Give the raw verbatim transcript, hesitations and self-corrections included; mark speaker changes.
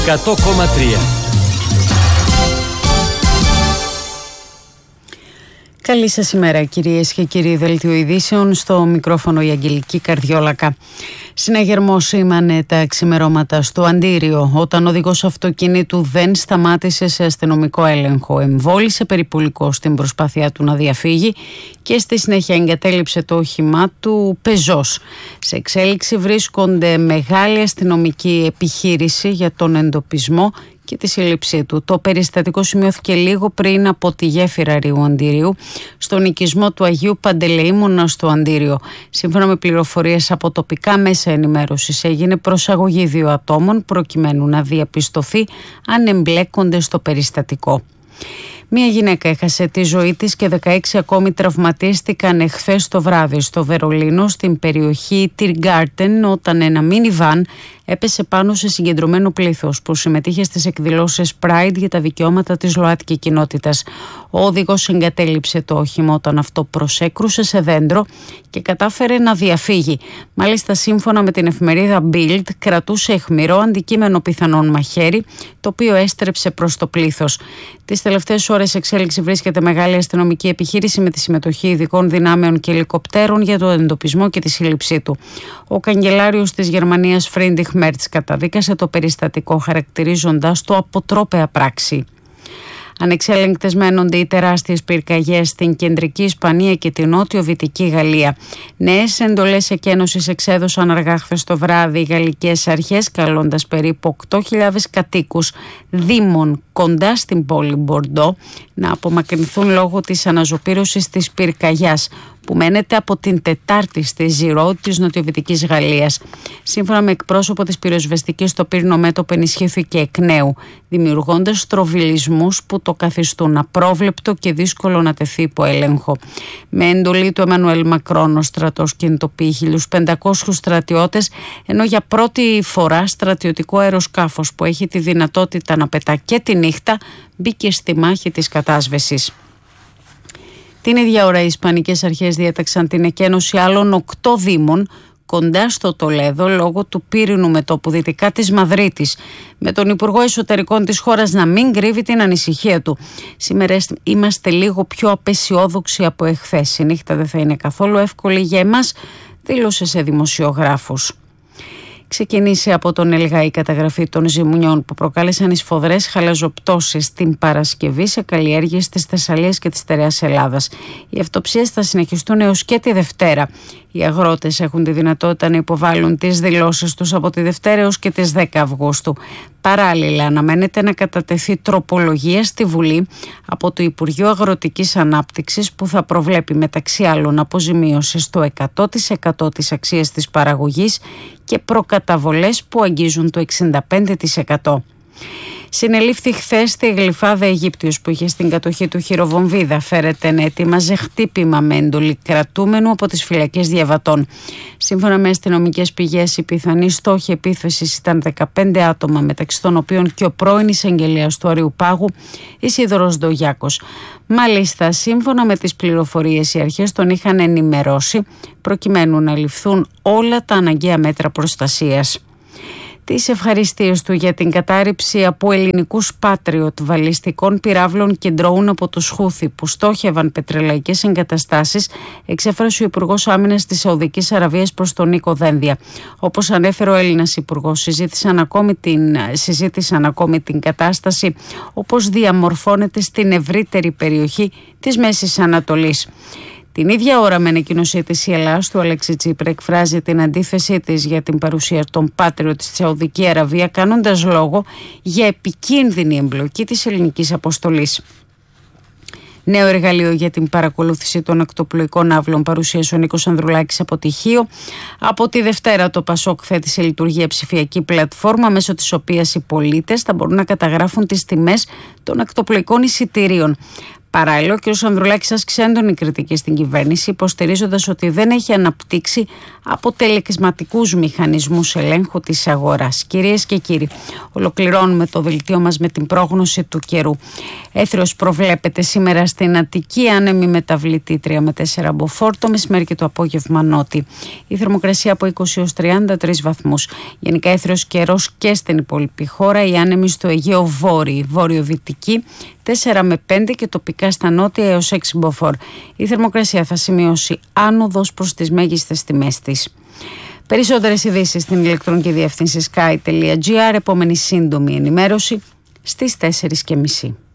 Speaker 1: εκατό κόμμα τρία.
Speaker 2: Καλή σας ημέρα κυρίες και κύριοι. Δελτίο ειδήσεων, στο μικρόφωνο η Αγγελική Καρδιόλακα. Συναγερμό σήμανε τα ξημερώματα στο Αντίριο όταν ο οδηγός αυτοκινήτου δεν σταμάτησε σε αστυνομικό έλεγχο. Εμβόλησε περιπολικό στην προσπάθειά του να διαφύγει και στη συνέχεια εγκατέλειψε το όχημά του πεζός. Σε εξέλιξη βρίσκονται μεγάλη αστυνομική επιχείρηση για τον εντοπισμό και τη σύλληψή του. Το περιστατικό σημειώθηκε λίγο πριν από τη γέφυρα Ρίου Αντίριου, στον οικισμό του Αγίου Παντελεήμωνα στο Αντίριο. Σύμφωνα με πληροφορίες από τοπικά μέσα ενημέρωσης, έγινε προσαγωγή δύο ατόμων προκειμένου να διαπιστωθεί αν εμπλέκονται στο περιστατικό. Μία γυναίκα έχασε τη ζωή της και δεκαέξι ακόμη τραυματίστηκαν εχθές το βράδυ στο Βερολίνο, στην περιοχή Τιργκάρτεν, όταν ένα μίνιβαν έπεσε πάνω σε συγκεντρωμένο πλήθος που συμμετείχε στις εκδηλώσεις Pride για τα δικαιώματα της ΛΟΑΤΚΙ κοινότητας. Ο οδηγός εγκατέλειψε το όχημα όταν αυτό προσέκρουσε σε δέντρο και κατάφερε να διαφύγει. Μάλιστα, σύμφωνα με την εφημερίδα Bild, κρατούσε αιχμηρό αντικείμενο πιθανόν μαχαίρι, το οποίο έστρεψε προς το πλήθος. Τις τελευταίες ώρες εξέλιξη βρίσκεται μεγάλη αστυνομική επιχείρηση με τη συμμετοχή ειδικών δυνάμεων και ελικοπτέρων για τον εντοπισμό και τη σύλληψή του. Ο καγκελάριος της Γερμανίας Φρίντριχ Μέρτς καταδίκασε το περιστατικό, χαρακτηρίζοντας το αποτρόπαια πράξη. Ανεξέλεγκτες μένονται οι τεράστιες πυρκαγιές στην κεντρική Ισπανία και την νότιο-βυτική Γαλλία. Νέες εντολές εκένωσης εξέδωσαν αργά χθες το βράδυ οι γαλλικές αρχές, καλώντας περίπου οκτώ χιλιάδες κατοίκους δήμων κοντά στην πόλη Μπορντό να απομακρυνθούν λόγω της αναζωπήρωσης της πυρκαγιάς, που μένεται από την Τετάρτη στη Ζιρό της νοτιοβυτικής Γαλλίας. Σύμφωνα με εκπρόσωπο της πυροσβεστικής, το πύρινο μέτωπο ενισχύθηκε εκ νέου, δημιουργώντας στροβιλισμούς που το καθιστούν απρόβλεπτο και δύσκολο να τεθεί υπό έλεγχο. Με εντολή του Εμμανουέλ Μακρόν, ο στρατός κινητοποιεί χίλιους πεντακόσιους στρατιώτες, ενώ για πρώτη φορά στρατιωτικό αεροσκάφος που έχει τη δυνατότητα να πετά και τη νύχτα μπήκε στη μάχη της κατάσβεσης. Την ίδια ώρα οι Ισπανικές αρχές διέταξαν την εκένωση άλλων οκτώ δήμων κοντά στο Τολέδο λόγω του πύρινου μετώπου δυτικά της Μαδρίτης, με τον Υπουργό Εσωτερικών της χώρας να μην κρύβει την ανησυχία του. Σήμερα είμαστε λίγο πιο απεσιόδοξοι από εχθές. Η νύχτα δεν θα είναι καθόλου εύκολη για εμάς, δήλωσε σε δημοσιογράφους. Ξεκινήσει από τον Ελγά η καταγραφή των ζημιών που προκάλεσαν σφοδρές χαλαζοπτώσεις την Παρασκευή σε καλλιέργειες της Θεσσαλίας και της Στερεάς Ελλάδας. Οι αυτοψίες θα συνεχιστούν έως και τη Δευτέρα. Οι αγρότες έχουν τη δυνατότητα να υποβάλουν τις δηλώσεις τους από τη Δευτέρα έως και τις δέκα Αυγούστου. Παράλληλα, αναμένεται να κατατεθεί τροπολογία στη Βουλή από το Υπουργείο Αγροτικής Ανάπτυξης που θα προβλέπει μεταξύ άλλων αποζημίωση στο εκατό τοις εκατό της αξίας της παραγωγής και προκαταβολές που αγγίζουν το εξήντα πέντε τοις εκατό. Συνελήφθη χθες στη Γλυφάδα Αιγύπτιος που είχε στην κατοχή του χειροβομβίδα. Φέρεται να ετοίμαζε χτύπημα με έντολη κρατούμενου από τις φυλακές διαβατών. Σύμφωνα με αστυνομικές πηγές, η πιθανή στόχη επίθεσης ήταν δεκαπέντε άτομα, μεταξύ των οποίων και ο πρώην εισαγγελέας του Αριουπάγου, Ισίδωρος Ντογιάκος. Μάλιστα, σύμφωνα με τις πληροφορίες, οι αρχές τον είχαν ενημερώσει προκειμένου να ληφθούν όλα τα αναγκαία μέτρα προστασίας. Τις ευχαριστίες του για την κατάρριψη από ελληνικούς Patriot βαλιστικών πυράβλων και ντρόουν από τους Χούθι που στόχευαν πετρελαϊκές εγκαταστάσεις, εξέφρασε ο Υπουργός Άμυνας της Σαουδικής Αραβίας προς τον Νίκο Δένδια. Όπως ανέφερε ο Έλληνας Υπουργός, συζήτησαν ακόμη την, συζήτησαν ακόμη την κατάσταση όπως διαμορφώνεται στην ευρύτερη περιοχή της Μέσης Ανατολής. Την ίδια ώρα, με ανακοίνωσή της, η Ελλάδα του Αλέξη Τσίπρα εκφράζει την αντίθεσή της για την παρουσία των Patriot στη Σαουδική Αραβία, κάνοντας λόγο για επικίνδυνη εμπλοκή της ελληνικής αποστολής. Νέο εργαλείο για την παρακολούθηση των ακτοπλοϊκών αύλων παρουσίασε ο Νίκος Ανδρουλάκης από τη Χίο. Από τη Δευτέρα το Πασόκ θέτει σε λειτουργία ψηφιακή πλατφόρμα, μέσω της οποίας οι πολίτες θα μπορούν να καταγράφουν τις τιμές των ακτοπλοϊκών εισιτηρίων. Παράλληλα, ο κ. Ανδρουλάκης άσκησε έντονη κριτική στην κυβέρνηση, υποστηρίζοντας ότι δεν έχει αναπτύξει αποτελεσματικούς μηχανισμούς ελέγχου της αγοράς. Κυρίες και κύριοι, ολοκληρώνουμε το δελτίο μας με την πρόγνωση του καιρού. Έθριος προβλέπεται σήμερα στην Αττική, άνεμη μεταβλητή τρία με τέσσερα μποφόρ, το μεσημέρι και το απόγευμα νότι. Η θερμοκρασία από είκοσι έως τριάντα τρεις βαθμούς. Γενικά έθριος καιρός και στην υπόλοιπη χώρα, η άνεμη στο Αιγαίο βόρειη, βόρειο-δυτική τέσσερα με πέντε και τοπικά στα νότια έως έξι μποφόρ. Η θερμοκρασία θα σημειώσει άνοδος προς τις μέγιστες τιμές της. Περισσότερες ειδήσεις στην ηλεκτρονική διεύθυνση sky τελεία gr, επόμενη σύντομη ενημέρωση στις τέσσερις και μισή.